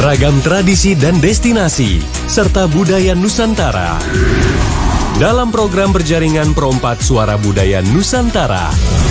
Ragam tradisi dan destinasi, serta budaya Nusantara. Dalam program berjaringan Pro4 Suara Budaya Nusantara.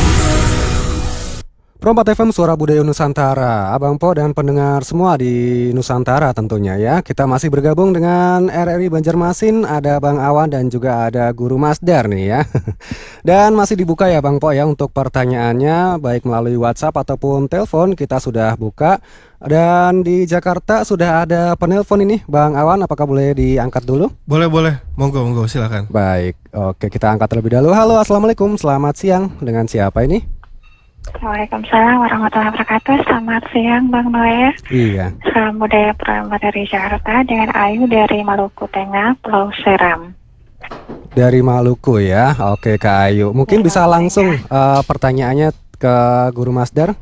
Pro4 FM Suara Budaya Nusantara, Abang Po dan pendengar semua di Nusantara tentunya ya. Kita masih bergabung dengan RRI Banjarmasin, ada Bang Awan dan juga ada Guru Masdar nih ya. Dan masih dibuka ya Bang Po ya untuk pertanyaannya, baik melalui WhatsApp ataupun telepon kita sudah buka. Dan di Jakarta sudah ada penelpon ini, Bang Awan, apakah boleh diangkat dulu? Boleh, monggo silakan. Baik, oke kita angkat terlebih dahulu. Halo, assalamualaikum, selamat siang. Dengan siapa ini? Waalaikumsalam warahmatullahi wabarakatuh. Selamat siang Bang Noe. Iya. Salam budaya Pro4 dari Jakarta dengan Ayu dari Maluku Tengah, Pulau Seram. Dari Maluku ya. Oke Kak Ayu. Mungkin bisa langsung pertanyaannya ke Guru Masdar.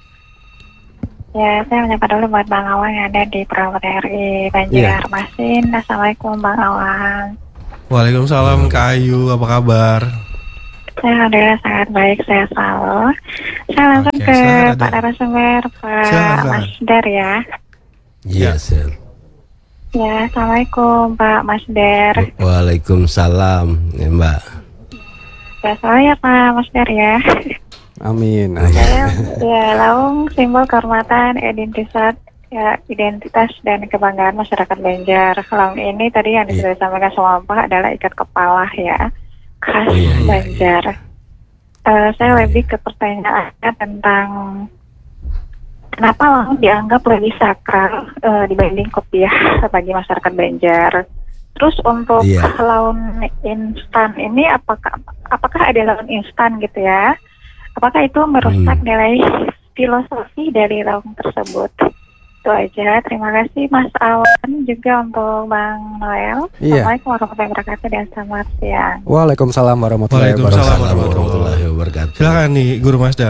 Ya, saya menyapa dulu buat Bang Awan yang ada di Pro4 RI Banjarmasin. Assalamualaikum Bang Awan. Waalaikumsalam Kak Ayu, apa kabar? Saya alhamdulillah sangat baik, saya selalu. Saya langsung ke Pak narasumber, Pak Masdar ya. Yes, Ya, assalamualaikum Pak Masdar. Waalaikumsalam ya Mbak. Ya, saya Pak Masdar ya. Amin. Ya, Laung simbol kehormatan, identitas dan kebanggaan masyarakat Banjar. Laung ini tadi yang sudah disampaikan sama Pak adalah ikat kepala ya. Khas Banjar. Saya lebih ke pertanyaannya tentang kenapa laung dianggap lebih sakral dibanding kopiah bagi masyarakat Banjar. Terus untuk laun instan ini apakah ada laun instan gitu ya? Apakah itu merusak nilai filosofi dari laung tersebut? Itu aja. Terima kasih Mas Awan, juga untuk Bang Noel. Assalamualaikum warahmatullahi wabarakatuh dan selamat siang. Waalaikumsalam warahmatullahi wabarakatuh. Silakan nih Guru Masdar.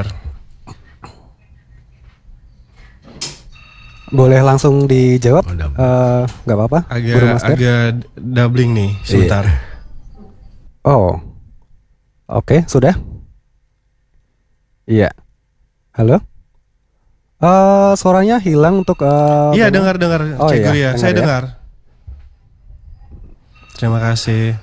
Boleh langsung dijawab? Nggak apa-apa. Agak doubling nih sebentar. Oh, oke, sudah. Iya. Halo. Suaranya hilang untuk iya dengar Cik Guru ya. Saya dengar. Terima kasih.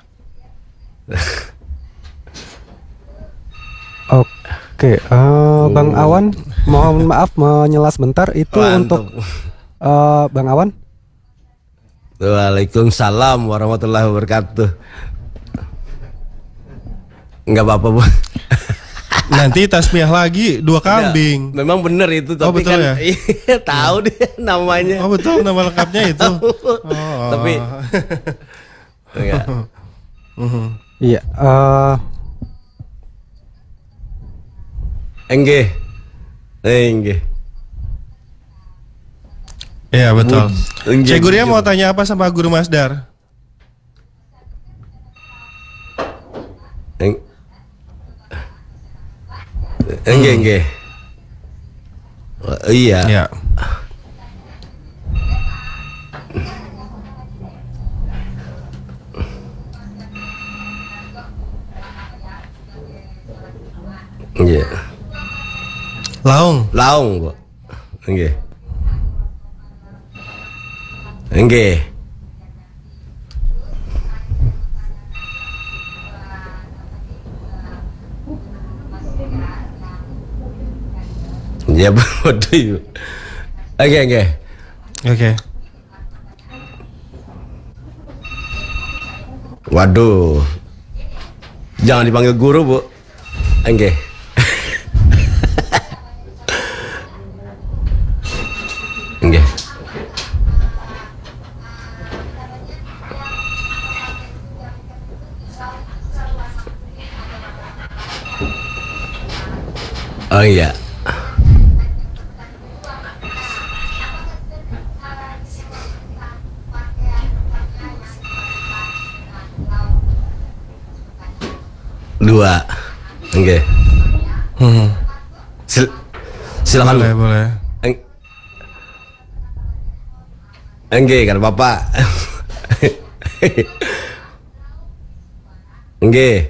Oke, Bang Awan, mohon maaf menyela sebentar. Itu untuk Bang Awan. Waalaikumsalam warahmatullahi wabarakatuh. Enggak apa-apa Bu. Nanti tasbih lagi 2 kambing. Memang bener itu, tapi betul kan ya? Tahu dia namanya. Oh betul, nama lengkapnya itu. Tapi enggak. Iya. Enggih. Iya betul. Cik Guru mau tanya apa sama Guru Masdar? Enggih. Iya. Ya. Iya. Laung, Bu. Enggih. Ya betul. Oke. Waduh. Jangan dipanggil guru, Bu. Enggih. Oh iya. Dua. Oke. Silakan. Boleh. Enggak kan Bapak. Enggak.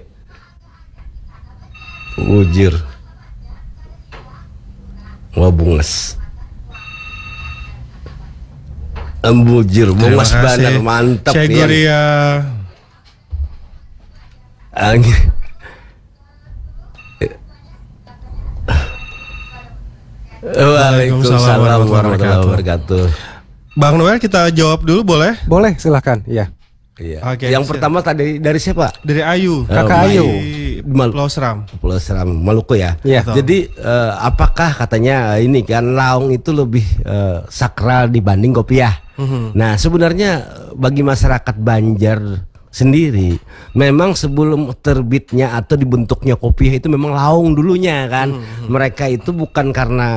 Ujir. Wabunges. Embujur, Terima Mas kasih. Banar, mantap Cek ya. Guria. Waalaikumsalam warahmatullahi wabarakatuh. Bang Noel, kita jawab dulu boleh? Boleh, silahkan. Iya. Iya. Oke, Yang siap. pertama tadi dari siapa? Dari Ayu. Kakak Oh, Ayu. Di Mal- Pulau Seram. Pulau Seram, Maluku ya. Iya. Betul. Jadi apakah katanya ini kan laung itu lebih sakral dibanding kopiah? Nah sebenarnya bagi masyarakat Banjar sendiri, memang sebelum terbitnya atau dibentuknya kopiah itu memang laung dulunya kan. Mereka itu bukan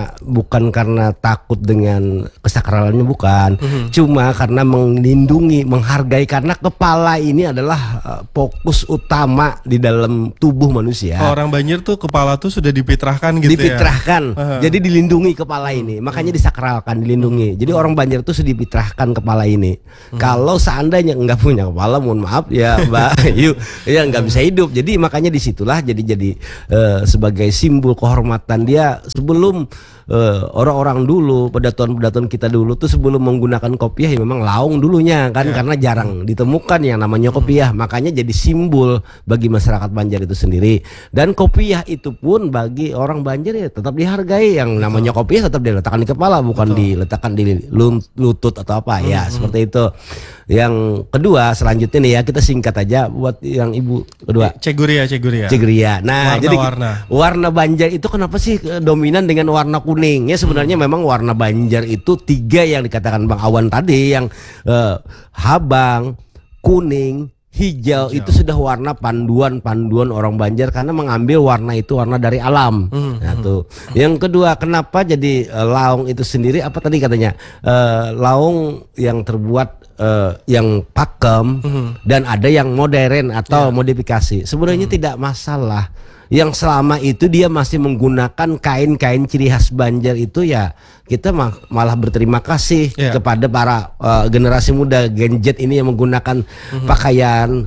karena takut dengan kesakralannya, bukan. Cuma karena melindungi, menghargai, karena kepala ini adalah fokus utama di dalam tubuh manusia. Orang Banjar tuh kepala tuh sudah dipitrahkan gitu Dipitrahkan, ya. jadi dilindungi kepala ini, makanya disakralkan, dilindungi. Jadi orang Banjar itu sudah dipitrahkan kepala ini. Kalau seandainya nggak punya kepala, mohon maaf ya Mbak Ayu, ya nggak bisa hidup. Jadi makanya disitulah jadi sebagai simbol kehormatan dia sebelum orang-orang dulu, pedatuan-pedatuan kita dulu tuh sebelum menggunakan kopiah ya memang laung dulunya kan, karena jarang ditemukan yang namanya kopiah, makanya jadi simbol bagi masyarakat Banjar itu sendiri. Dan kopiah itu pun bagi orang Banjar ya tetap dihargai, yang namanya kopiah tetap diletakkan di kepala, bukan diletakkan di lutut atau apa ya, seperti itu. Yang kedua selanjutnya nih ya, kita singkat aja buat yang ibu kedua. Cek Guria. Cegria. Nah, jadi Warna-warna. warna Banjar itu kenapa sih dominan dengan warna kuning? Ya sebenarnya memang warna Banjar itu 3 yang dikatakan Bang Awan tadi, yang habang, kuning, hijau itu sudah warna panduan orang Banjar, karena mengambil warna itu warna dari alam. Nah tuh. Yang kedua, kenapa jadi laung itu sendiri? Apa tadi katanya? Laung yang terbuat yang pakem dan ada yang modern atau modifikasi. Sebenarnya tidak masalah. Yang selama itu dia masih menggunakan kain-kain ciri khas Banjar itu, ya kita malah berterima kasih kepada para generasi muda Gen Z ini yang menggunakan pakaian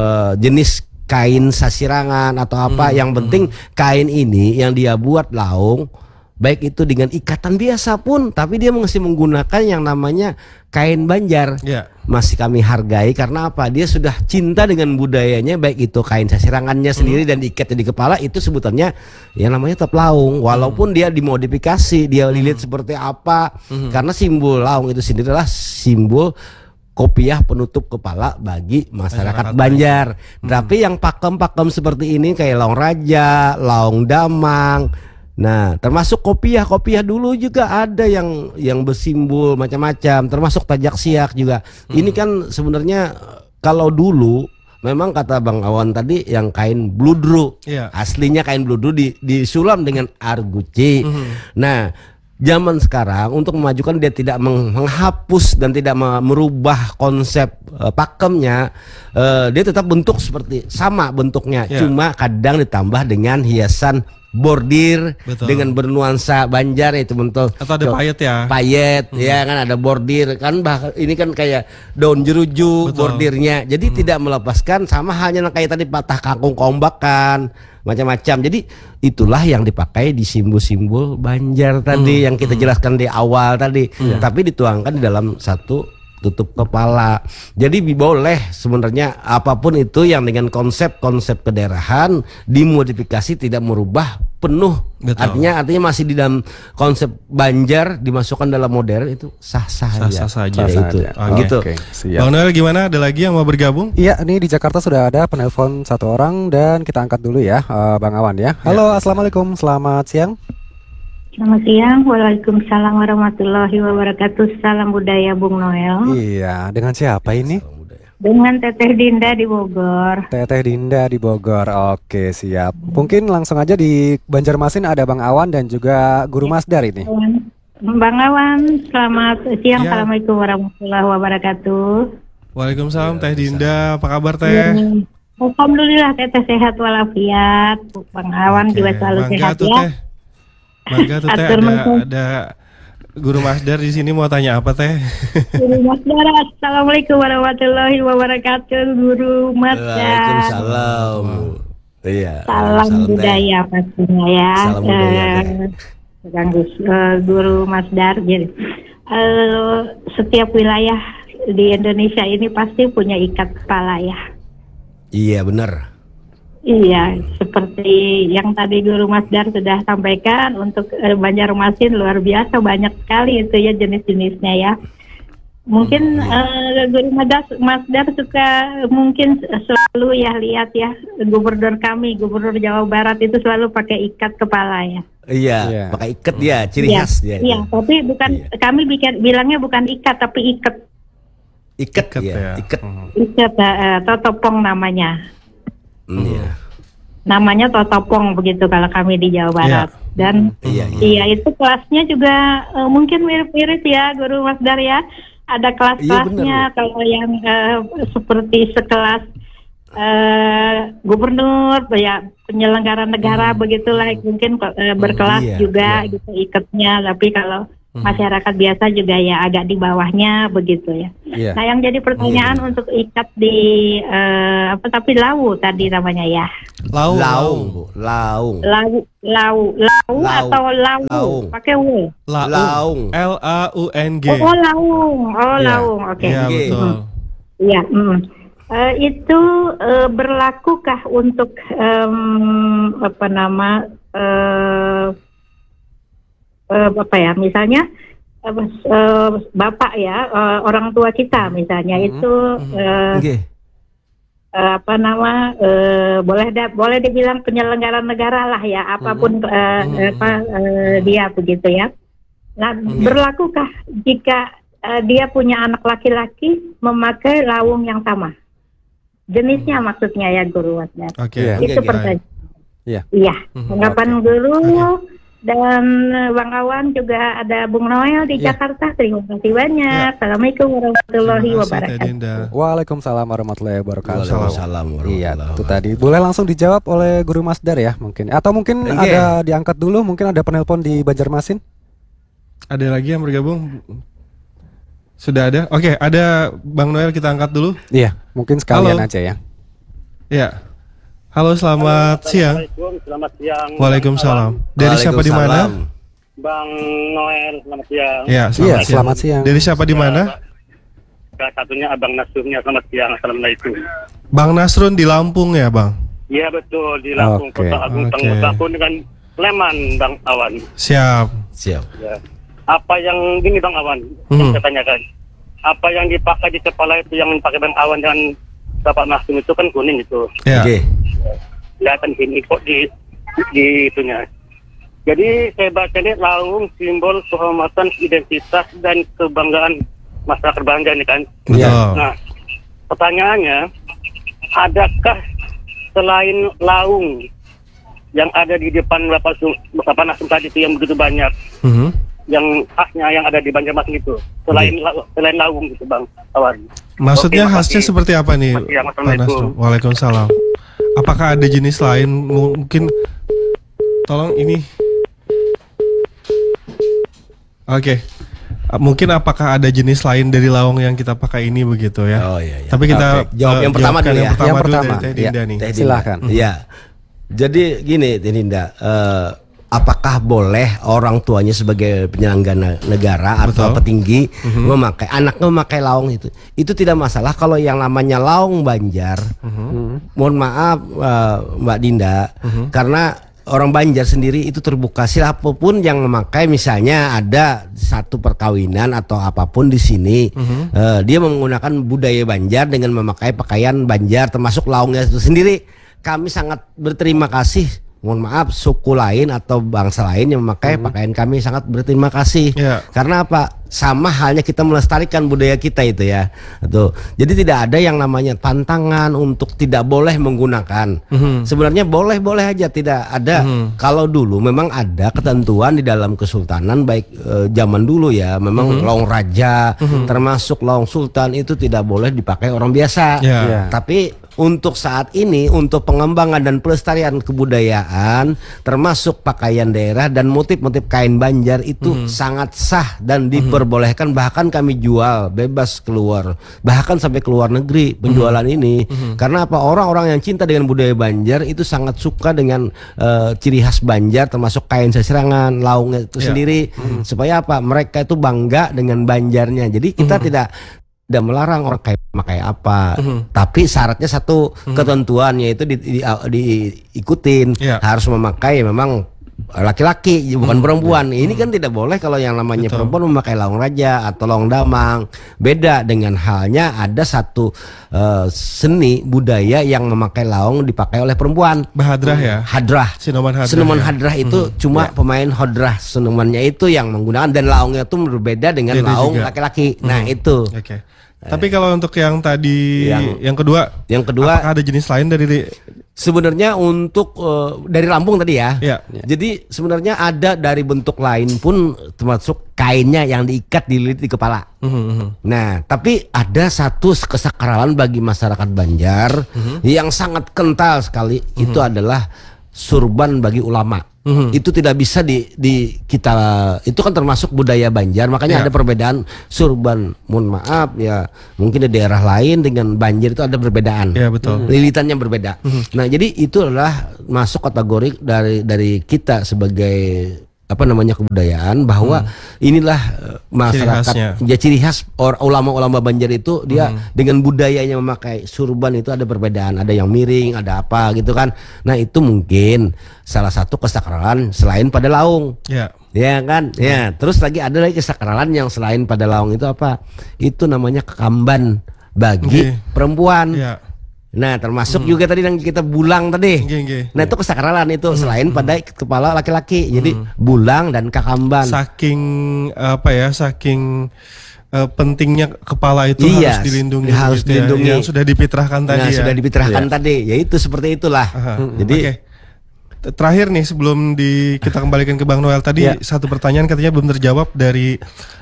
jenis kain sasirangan atau apa. Yang penting kain ini yang dia buat laung, baik itu dengan ikatan biasa pun, tapi dia masih menggunakan yang namanya kain Banjar. Masih kami hargai karena apa? Dia sudah cinta dengan budayanya, baik itu kain sasirangannya sendiri dan ikatnya di kepala, itu sebutannya ya namanya tetap laung, walaupun dia dimodifikasi, dia lilit seperti apa, karena simbol laung itu sendiri adalah simbol kopiah penutup kepala bagi masyarakat Banjar. Tapi yang pakem-pakem seperti ini kayak laung raja, laung damang, nah termasuk kopiah dulu juga ada yang bersimbol macam-macam, termasuk tajak siak juga. Ini kan sebenarnya kalau dulu memang kata Bang Awan tadi yang kain bludru, aslinya kain bludru disulam dengan arguci. Nah zaman sekarang untuk memajukan, dia tidak menghapus dan tidak merubah konsep pakemnya, dia tetap bentuk seperti sama bentuknya, cuma kadang ditambah dengan hiasan bordir dengan bernuansa Banjar, itu bentuk atau ada payet ya. Payet ya kan, ada bordir kan, ini kan kayak daun jeruju bordirnya. Jadi tidak melepaskan, sama halnya kayak tadi patah kangkung kombakan macam-macam. Jadi itulah yang dipakai di simbol-simbol Banjar tadi yang kita jelaskan di awal tadi, tapi dituangkan di dalam satu tutup kepala. Jadi boleh sebenarnya apapun itu yang dengan konsep-konsep kedaerahan dimodifikasi, tidak merubah penuh. Artinya masih di dalam konsep Banjar dimasukkan dalam modern, itu sah-sah saja. Itu. Gitu. Bang Noel gimana? Ada lagi yang mau bergabung? Iya, ini di Jakarta sudah ada penelpon satu orang dan kita angkat dulu ya, Bang Awan ya. Halo, assalamualaikum, selamat siang. Selamat siang, waalaikumsalam warahmatullahi wabarakatuh. Salam budaya Bung Noel. Iya, dengan siapa ini? Dengan Teteh Dinda di Bogor. Teteh Dinda di Bogor. Oke, siap. Mungkin langsung aja di Banjarmasin ada Bang Awan dan juga Guru Masdar ini. Bang Awan, selamat siang. Assalamualaikum warahmatullahi wabarakatuh. Waalaikumsalam Teh Dinda, apa kabar Teh? Alhamdulillah Teteh sehat walafiat. Bang Awan juga selalu sehat ya. Bangga tuh Teh, ada Guru Masdar di sini mau tanya apa Teh? Guru Masdar, assalamualaikum warahmatullahi wabarakatuh. Guru Masdar. Waalaikumsalam. Iya. Salam budaya pastinya ya. Salam budaya. Guru Masdar. Jadi setiap wilayah di Indonesia ini pasti punya ikat kepala ya. Iya benar. Iya, seperti yang tadi Guru Masdar sudah sampaikan, untuk Banjarmasin luar biasa banyak sekali itu ya jenis-jenisnya ya. Mungkin Guru Masdar suka mungkin selalu ya lihat ya gubernur kami, Gubernur Jawa Barat itu selalu pakai ikat kepala ya. Iya, pakai ikat ya, ciri khas dia. Iya, tapi bukan kami bilangnya bukan ikat tapi ikat. Ikat ya, ikat. Ikat atau topong namanya. Iya. Namanya totopong begitu kalau kami di Jawa Barat. Dan iya itu kelasnya juga mungkin mirip-mirip ya Guru Masdar ya. Ada kelas-kelasnya kalau yang seperti sekelas gubernur ya, penyelenggara negara begitulah mungkin berkelas juga gitu ikatnya. Tapi kalau masyarakat biasa juga ya agak di bawahnya begitu ya. Nah yang jadi pertanyaan untuk ikat di tapi lau tadi namanya ya. Laung. Atau laung. Pakai w. Laung. L-A-U-N-G. Oh laung. Laung. Oke. Iya betul. Iya. Itu berlakukah untuk misalnya bapak ya, orang tua kita misalnya itu boleh dibilang penyelenggara negara lah ya, apapun dia begitu ya. Nah, berlakukah jika dia punya anak laki-laki memakai laung yang sama jenisnya, maksudnya ya Guru Masdar? Itu pertanyaan. Iya. Tanggapan Guru. Dan Bang Awan juga ada Bung Noel di Jakarta. Terima kasih banyak. Assalamualaikum warahmatullahi wabarakatuh. Waalaikumsalam warahmatullahi wabarakatuh. Iya, itu tadi. Boleh langsung dijawab oleh Guru Masdar ya mungkin. Atau mungkin ada diangkat dulu, mungkin ada penelpon di Banjarmasin. Ada lagi yang bergabung? Sudah ada? Oke, ada Bang Noel, kita angkat dulu. Iya, mungkin sekalian aja ya. Iya. Halo, selamat siang. Selamat siang. Waalaikumsalam. Dari siapa di mana? Bang Noel, selamat siang. Iya, selamat siang. Dari siapa di mana? Satunya Abang Nasrunnya, selamat siang. Assalamualaikum. Bang Nasrun di Lampung ya, Bang? Iya betul, di Lampung, Kota Agung Pangutapun dengan Sleman, Bang Awan. Siap. Ya. Apa yang gini Bang Awan, saya tanyakan. Apa yang dipakai di kepala itu yang pakai Bang Awan dan Bapak Nasrun itu kan kuning itu. Iya. Kelihatan sini kok di itunya. Jadi saya baca ini laung simbol kehormatan, identitas dan kebanggaan masyarakat Banjar ini kan. Iya. Nah, pertanyaannya, adakah selain laung yang ada di depan Bapak Nasrun tadi itu yang begitu banyak, yang khasnya yang ada di Banjarmasin itu, selain laung gitu Bang Awan? Maksudnya khasnya seperti apa nih, Pak Nasrun? Waalaikumsalam. Apakah ada jenis lain? Mungkin, tolong ini. Oke. Mungkin apakah ada jenis lain dari lawang yang kita pakai ini begitu ya? Oh iya. Tapi kita jawab yang pertama dulu ya. Yang pertama dari Teh Dinda nih. Silakan. Iya. Jadi gini Teh Dinda, apakah boleh orang tuanya sebagai penyelenggara negara atau petinggi memakai anaknya memakai laung itu? Itu tidak masalah kalau yang namanya laung Banjar. Mohon maaf Mbak Dinda, karena orang Banjar sendiri itu terbuka, siapapun yang memakai, misalnya ada satu perkawinan atau apapun di sini, dia menggunakan budaya Banjar dengan memakai pakaian Banjar termasuk laungnya itu sendiri. Kami sangat berterima kasih. Mohon maaf, suku lain atau bangsa lain yang memakai pakaian kami sangat berterima kasih. Karena apa? Sama halnya kita melestarikan budaya kita itu ya. Tuh. Jadi tidak ada yang namanya pantangan untuk tidak boleh menggunakan. Sebenarnya boleh-boleh aja, tidak ada. Kalau dulu memang ada ketentuan di dalam kesultanan, baik zaman dulu ya, memang laung raja termasuk laung sultan itu tidak boleh dipakai orang biasa. Tapi untuk saat ini untuk pengembangan dan pelestarian kebudayaan termasuk pakaian daerah dan motif-motif kain Banjar itu sangat sah dan diperbolehkan, bahkan kami jual bebas keluar, bahkan sampai ke luar negeri penjualan ini. Karena apa? Orang-orang yang cinta dengan budaya Banjar itu sangat suka dengan ciri khas Banjar termasuk kain seserangan, laungnya itu sendiri. Supaya apa? Mereka itu bangga dengan Banjarnya. Jadi kita tidak melarang orang pakai apa, tapi syaratnya satu ketentuan, yaitu diikutin, harus memakai memang laki-laki bukan perempuan. Ini kan tidak boleh kalau yang namanya perempuan memakai laung raja atau laung damang. Beda dengan halnya ada satu seni budaya yang memakai laung dipakai oleh perempuan. Bahadrah ya. Hadrah. Sinuman hadrah itu cuma pemain hadrah sinumannya itu yang menggunakan, dan laungnya itu berbeda dengan laung laki-laki. Nah itu. Tapi kalau untuk yang tadi yang kedua, apakah ada jenis lain dari sebenarnya untuk dari Lampung tadi ya? Jadi sebenarnya ada dari bentuk lain pun, termasuk kainnya yang diikat dililit di kepala. Nah, tapi ada satu kesakralan bagi masyarakat Banjar yang sangat kental sekali, itu adalah surban bagi ulama. Itu tidak bisa kita, itu kan termasuk budaya Banjar, makanya ada perbedaan surban. Mohon maaf ya, mungkin di daerah lain dengan Banjar itu ada perbedaan. Betul. Lilitannya berbeda. Nah, jadi itu adalah masuk kategori dari kita sebagai kebudayaan, bahwa inilah masyarakat ciri khas ulama-ulama Banjar itu, dia dengan budayanya memakai surban itu ada perbedaan, ada yang miring, ada apa gitu kan. Nah, itu mungkin salah satu kesakralan selain pada laung. Ya kan? Ya, terus lagi ada lagi kesakralan yang selain pada laung itu apa? Itu namanya kekamban bagi perempuan. Nah, termasuk juga tadi yang kita bulang tadi. Nah, itu kesakralan itu selain pada kepala laki-laki. Jadi bulang dan kakamban. Saking pentingnya kepala itu harus dilindungi. Harus dilindungi. Yang sudah dipitrahkan tadi. Nah, sudah dipitrahkan tadi. Ya itu seperti itulah. Jadi terakhir nih sebelum kita kembalikan ke Bang Noel tadi, satu pertanyaan katanya belum terjawab dari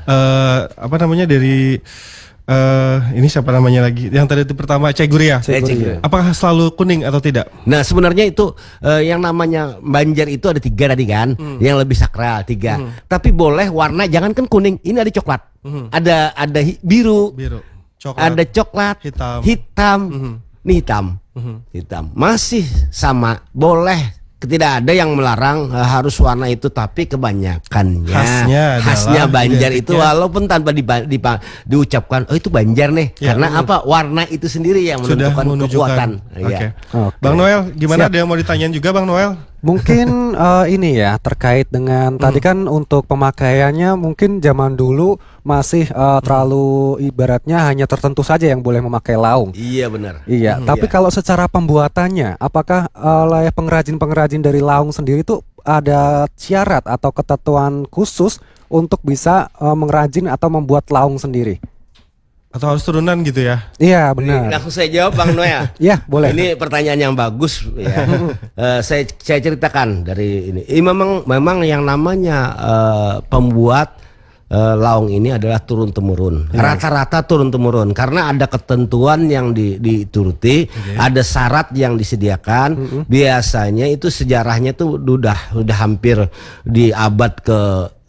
ini siapa namanya lagi? Yang tadi itu pertama Cek Guria. Apakah selalu kuning atau tidak? Nah, sebenarnya itu yang namanya Banjar itu ada 3 tadi kan, yang lebih sakral 3. Tapi boleh warna, jangankan kuning, ini ada coklat, ada biru, coklat, ada coklat, hitam. Ini hitam, masih sama, boleh. Tidak ada yang melarang harus warna itu, tapi kebanyakannya khasnya Banjar itu, walaupun tanpa diucapkan itu Banjar nih, karena apa? Warna itu sendiri yang menentukan kekuatan. Bang Noel, gimana? Ada yang mau ditanyain juga Bang Noel? Mungkin ini ya, terkait dengan tadi kan untuk pemakaiannya mungkin zaman dulu masih terlalu ibaratnya hanya tertentu saja yang boleh memakai laung. Iya benar. Iya, tapi kalau secara pembuatannya, apakah oleh pengrajin-pengrajin dari laung sendiri itu ada syarat atau ketentuan khusus untuk bisa mengrajin atau membuat laung sendiri? Atau harus turunan gitu ya? Iya benar. Langsung saya jawab Bang Noel. Iya boleh. Ini pertanyaan yang bagus ya. Saya ceritakan dari ini. Ini memang yang namanya pembuat laung ini adalah turun temurun. Rata-rata turun temurun karena ada ketentuan yang dituruti, ada syarat yang disediakan. Biasanya itu sejarahnya tuh udah hampir di abad ke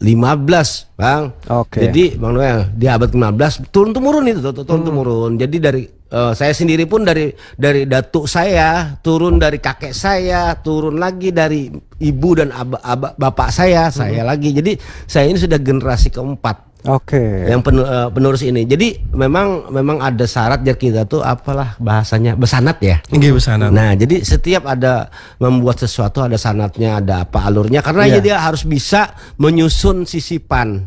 15, Bang. Jadi Bang Noel di abad ke-15 turun temurun itu turun temurun. Jadi dari saya sendiri pun dari datuk saya, turun dari kakek saya, turun lagi dari ibu dan bapak saya lagi. Jadi saya ini sudah generasi keempat. Yang penerus ini. Jadi memang ada syarat ya, kita tuh apalah bahasanya, besanat ya. Besanat. Nah, jadi setiap ada membuat sesuatu ada sanatnya, ada apa alurnya, karena dia harus bisa menyusun sisipan,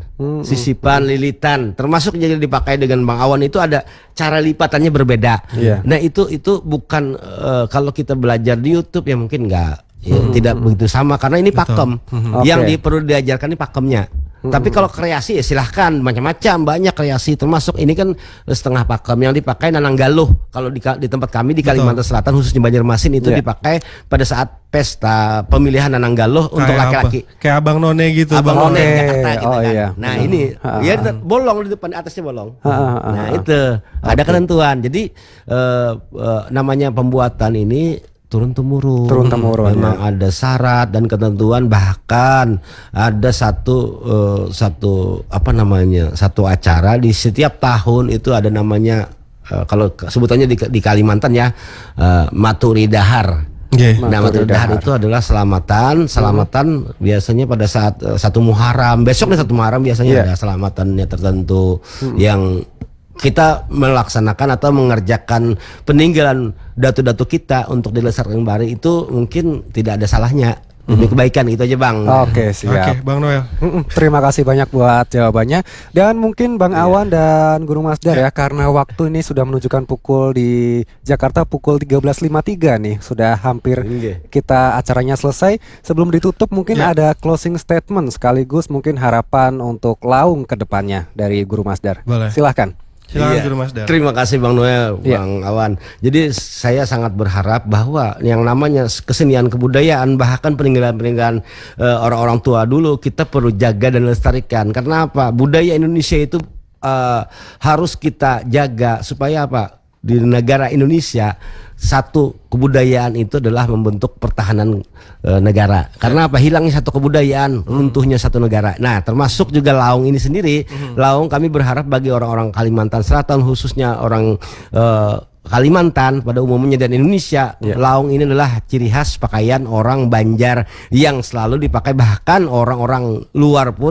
lilitan, termasuk jadi dipakai dengan Bang Awan itu ada cara lipatannya berbeda. Nah, itu bukan kalau kita belajar di YouTube ya mungkin tidak begitu sama, karena ini pakem. Yang perlu diajarkan ini pakemnya. Tapi kalau kreasi ya silahkan, macam-macam, banyak kreasi, termasuk ini kan setengah pakem yang dipakai Nananggaloh. Kalau di tempat kami di Kalimantan Selatan khususnya Banjarmasin itu dipakai pada saat pesta pemilihan Nananggaloh untuk laki-laki. Kayak Abang None gitu. Abang None Jakarta gitu kan. Iya. Nah ini ya bolong di depan, atasnya bolong. Nah itu ada ketentuan. Jadi namanya pembuatan ini turun temurun memang ada syarat dan ketentuan, bahkan ada satu acara di setiap tahun itu ada namanya kalau sebutannya di Kalimantan ya Maturidahar. Nah, Maturidahar itu adalah selamatan biasanya pada saat satu Muharram, besok nih 1 Muharram biasanya ada selamatannya tertentu yang kita melaksanakan atau mengerjakan peninggalan datu-datu kita untuk dilestarikan kembali, itu mungkin tidak ada salahnya. Demi kebaikan itu aja Bang. Oke, siap. Oke, Bang Noel. Terima kasih banyak buat jawabannya. Dan mungkin Bang Awan dan Guru Masdar ya, karena waktu ini sudah menunjukkan pukul di Jakarta pukul 13.53 nih. Sudah hampir kita acaranya selesai. Sebelum ditutup mungkin ada closing statement sekaligus mungkin harapan untuk Laung ke depannya dari Guru Masdar. Boleh. Silahkan. Silakan Guru Masdar. Terima kasih Bang Noel, Bang Awan. Jadi saya sangat berharap bahwa yang namanya kesenian kebudayaan, bahkan peninggalan-peninggalan orang-orang tua dulu, kita perlu jaga dan lestarikan. Karena apa? Budaya Indonesia itu harus kita jaga supaya apa? Di negara Indonesia satu kebudayaan itu adalah membentuk pertahanan negara. Karena apa? Hilangnya satu kebudayaan, runtuhnya satu negara. Nah, termasuk juga Laung ini sendiri. Laung kami berharap bagi orang-orang Kalimantan Selatan, khususnya orang Kalimantan pada umumnya dan Indonesia, Laung ini adalah ciri khas pakaian orang Banjar yang selalu dipakai, bahkan orang-orang luar pun